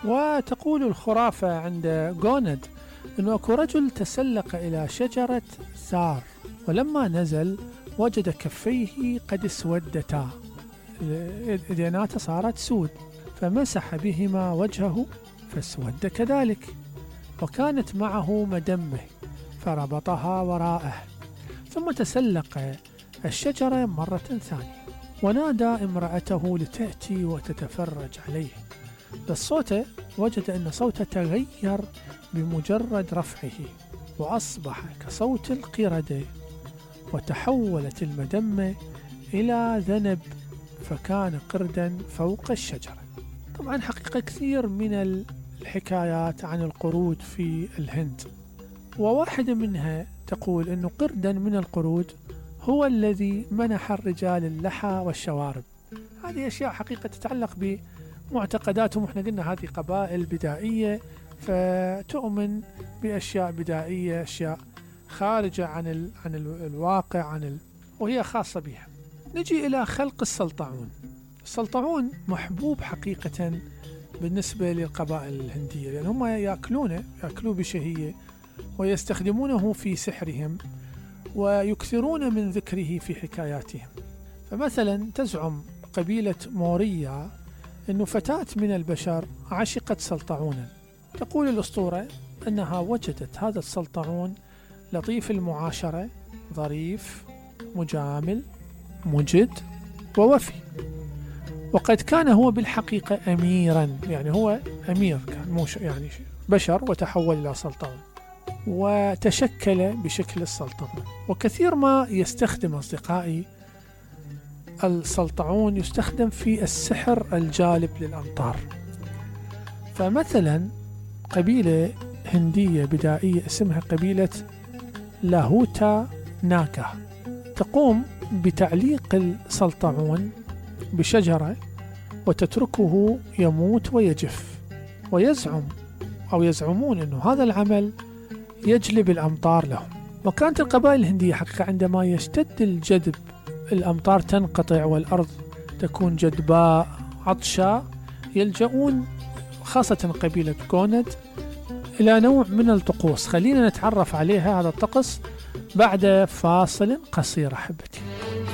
وتقول الخرافة عند غوند أنه أكو رجل تسلق إلى شجرة ثار، ولما نزل وجد كفيه قد اسودتا، ايديناته صارت سود، فمسح بهما وجهه فاسود كذلك، وكانت معه مدمه فربطها وراءه، ثم تسلق الشجرة مرة ثانية ونادى امرأته لتأتي وتتفرج عليه، بالصوت وجد أن صوته تغير بمجرد رفعه وأصبح كصوت القردة، وتحولت المدمة إلى ذنب فكان قردا فوق الشجرة. طبعا حقيقة كثير من الحكايات عن القرود في الهند، وواحدة منها تقول أنه قردا من القرود هو الذي منح الرجال اللحى والشوارب. هذه أشياء حقيقة تتعلق بمعتقداتهم، وإحنا قلنا هذه قبائل بدائية فتؤمن بأشياء بدائية، أشياء خارجة عن الواقع وهي خاصة بها. نجي إلى خلق السلطعون. السلطعون محبوب حقيقة بالنسبة للقبائل الهندية، لأن هم يأكلوه بشهية ويستخدمونه في سحرهم ويكثرون من ذكره في حكاياتهم. فمثلا تزعم قبيلة موريا أن فتاة من البشر عشقت سلطعونا، تقول الأسطورة أنها وجدت هذا السلطعون لطيف المعاشرة، ظريف، مجامل، مجد، ووفي، وقد كان هو بالحقيقة أميرا، يعني هو أمير كان مش يعني بشر وتحول إلى سلطعون وتشكل بشكل السلطعون. وكثير ما يستخدم أصدقائي السلطعون يستخدم في السحر الجالب للأمطار. فمثلا قبيلة هندية بدائية اسمها قبيلة لاهوتا ناكا تقوم بتعليق السلطعون بشجرة وتتركه يموت ويجف، ويزعمون أنه هذا العمل يجلب الأمطار لهم. وكانت القبائل الهندية حقيقة عندما يشتد الجدب الأمطار تنقطع والأرض تكون جدباء عطشاء، يلجؤون خاصة قبيلة غوند إلى نوع من الطقوس. خلينا نتعرف عليها هذا الطقس بعد فاصل قصير أحبتي.